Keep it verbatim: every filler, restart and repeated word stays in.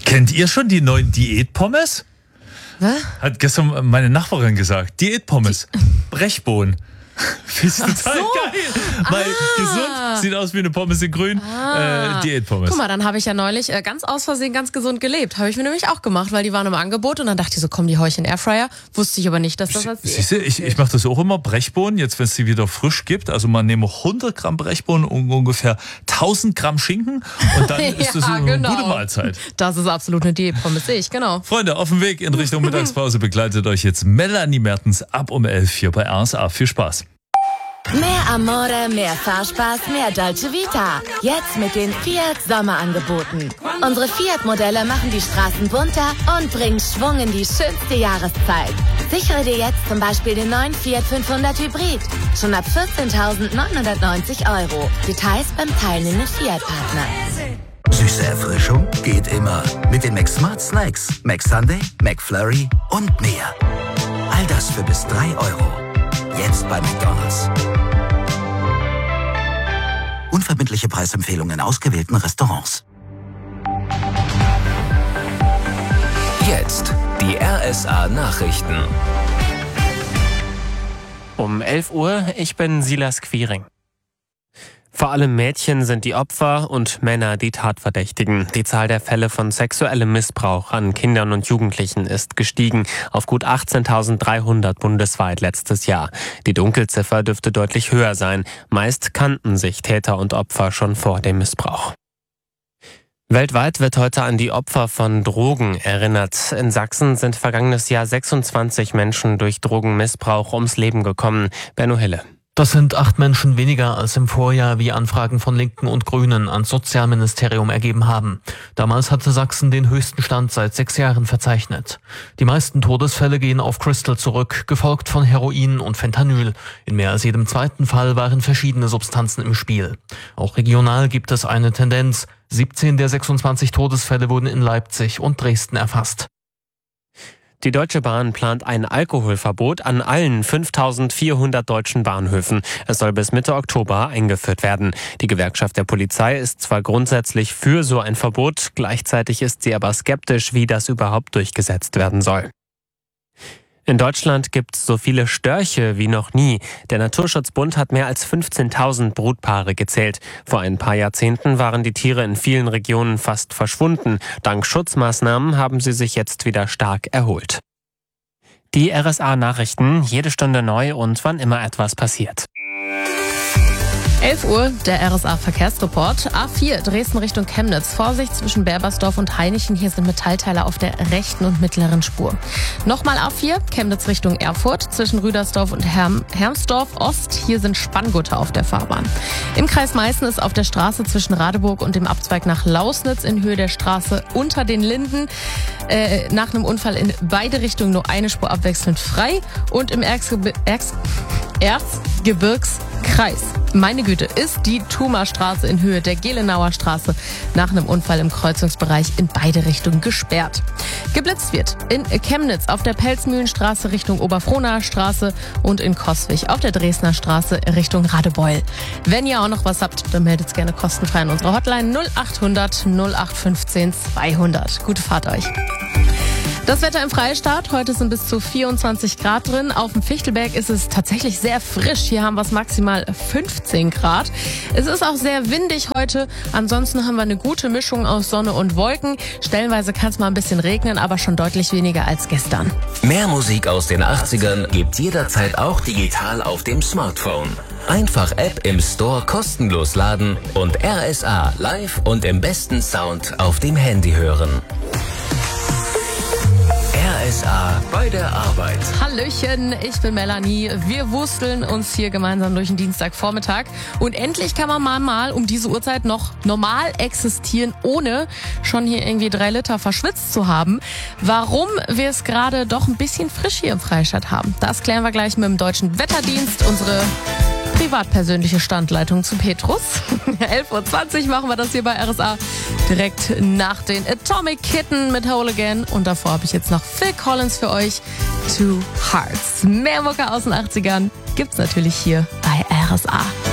Kennt ihr schon die neuen Diätpommes? Was? Hat gestern meine Nachbarin gesagt. Diätpommes. Brechbohnen. Ist total so. geil. Mal Ah. gesund, sieht aus wie eine Pommes in grün. Ah. Äh, Diätpommes. Guck mal, dann habe ich ja neulich äh, ganz aus Versehen ganz gesund gelebt. Habe ich mir nämlich auch gemacht, weil die waren im Angebot und dann dachte ich so, komm, die hau ich in den Airfryer. Wusste ich aber nicht, dass das als Siehst du, ich, ich mache das auch immer, Brechbohnen, jetzt wenn es sie wieder frisch gibt. Also man nehme hundert Gramm Brechbohnen und ungefähr tausend Gramm Schinken und dann ist das Ja, eine genau. gute Mahlzeit. Das ist absolut eine Diätpommes, sehe ich, genau. Freunde, auf dem Weg in Richtung Mittagspause begleitet euch jetzt Melanie Mertens ab um elf hier bei R S A. Viel Spaß. Mehr Amore, mehr Fahrspaß, mehr Dolce Vita. Jetzt mit den Fiat Sommerangeboten. Unsere Fiat-Modelle machen die Straßen bunter und bringen Schwung in die schönste Jahreszeit. Sichere dir jetzt zum Beispiel den neuen Fiat fünfhundert Hybrid. Schon ab vierzehntausendneunhundertneunzig Euro. Details beim teilnehmenden Fiat-Partner. Süße Erfrischung geht immer. Mit den McSmart Snacks. McSunday, McFlurry und mehr. All das für bis drei Euro. Jetzt bei McDonald's. Unverbindliche Preisempfehlungen in ausgewählten Restaurants. Jetzt die R S A Nachrichten. Um elf Uhr, ich bin Silas Quiring. Vor allem Mädchen sind die Opfer und Männer die Tatverdächtigen. Die Zahl der Fälle von sexuellem Missbrauch an Kindern und Jugendlichen ist gestiegen auf gut achtzehntausenddreihundert bundesweit letztes Jahr. Die Dunkelziffer dürfte deutlich höher sein. Meist kannten sich Täter und Opfer schon vor dem Missbrauch. Weltweit wird heute an die Opfer von Drogen erinnert. In Sachsen sind vergangenes Jahr sechsundzwanzig Menschen durch Drogenmissbrauch ums Leben gekommen. Benno Hille. Das sind acht Menschen weniger als im Vorjahr, wie Anfragen von Linken und Grünen ans Sozialministerium ergeben haben. Damals hatte Sachsen den höchsten Stand seit sechs Jahren verzeichnet. Die meisten Todesfälle gehen auf Crystal zurück, gefolgt von Heroin und Fentanyl. In mehr als jedem zweiten Fall waren verschiedene Substanzen im Spiel. Auch regional gibt es eine Tendenz. siebzehn der sechsundzwanzig Todesfälle wurden in Leipzig und Dresden erfasst. Die Deutsche Bahn plant ein Alkoholverbot an allen fünftausendvierhundert deutschen Bahnhöfen. Es soll bis Mitte Oktober eingeführt werden. Die Gewerkschaft der Polizei ist zwar grundsätzlich für so ein Verbot, gleichzeitig ist sie aber skeptisch, wie das überhaupt durchgesetzt werden soll. In Deutschland gibt es so viele Störche wie noch nie. Der Naturschutzbund hat mehr als fünfzehntausend Brutpaare gezählt. Vor ein paar Jahrzehnten waren die Tiere in vielen Regionen fast verschwunden. Dank Schutzmaßnahmen haben sie sich jetzt wieder stark erholt. Die R S A-Nachrichten, jede Stunde neu und wann immer etwas passiert. elf Uhr, der R S A-Verkehrsreport. A vier, Dresden Richtung Chemnitz. Vorsicht zwischen Berbersdorf und Hainichen. Hier sind Metallteile auf der rechten und mittleren Spur. Nochmal A vier, Chemnitz Richtung Erfurt. Zwischen Rüdersdorf und Herm Hermsdorf Ost. Hier sind Spanngurte auf der Fahrbahn. Im Kreis Meißen ist auf der Straße zwischen Radeburg und dem Abzweig nach Lausnitz in Höhe der Straße unter den Linden äh, nach einem Unfall in beide Richtungen nur eine Spur abwechselnd frei. Und im Erzgebir Erz Erzgebirgskreis, meine Güte, ist die Thumerstraße in Höhe der Gelenauer Straße nach einem Unfall im Kreuzungsbereich in beide Richtungen gesperrt. Geblitzt wird in Chemnitz auf der Pelzmühlenstraße Richtung Oberfrohnaer Straße und in Coswig auf der Dresdner Straße Richtung Radebeul. Wenn ihr auch noch was habt, dann meldet es gerne kostenfrei an unserer Hotline null achthundert null acht fünfzehn zweihundert. Gute Fahrt euch. Das Wetter im Freistaat. Heute sind bis zu vierundzwanzig Grad drin. Auf dem Fichtelberg ist es tatsächlich sehr frisch. Hier haben wir es maximal fünfzehn Grad. Es ist auch sehr windig heute. Ansonsten haben wir eine gute Mischung aus Sonne und Wolken. Stellenweise kann es mal ein bisschen regnen, aber schon deutlich weniger als gestern. Mehr Musik aus den achtzigern gibt's jederzeit auch digital auf dem Smartphone. Einfach App im Store kostenlos laden und R S A live und im besten Sound auf dem Handy hören. R S A bei der Arbeit. Hallöchen, ich bin Melanie. Wir wursteln uns hier gemeinsam durch den Dienstagvormittag. Und endlich kann man mal, mal um diese Uhrzeit noch normal existieren, ohne schon hier irgendwie drei Liter verschwitzt zu haben. Warum wir es gerade doch ein bisschen frisch hier im Freistaat haben, das klären wir gleich mit dem Deutschen Wetterdienst. Unsere privatpersönliche Standleitung zu Petrus. elf Uhr zwanzig machen wir das hier bei R S A. Direkt nach den Atomic Kitten mit Whole Again. Und davor habe ich jetzt noch Phil Collins für euch. Two Hearts. Mehr Mucke aus den achtzigern gibt's natürlich hier bei R S A.